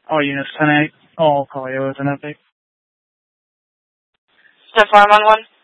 All units 10-8. I'll call you with an update. So far, I'm on 1.